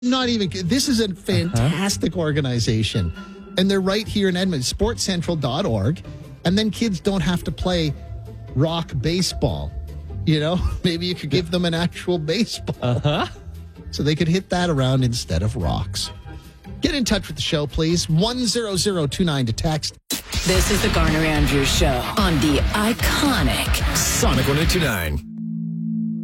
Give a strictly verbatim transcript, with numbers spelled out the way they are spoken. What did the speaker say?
Not even, this is a fantastic uh-huh. organization. And they're right here in Edmonton, sports central dot org. And then kids don't have to play rock baseball. You know, maybe you could give them an actual baseball. Uh-huh. So they could hit that around instead of rocks. Get in touch with the show, please. one zero zero two nine to text. This is the Garner Andrews Show on the iconic Sonic one oh two nine.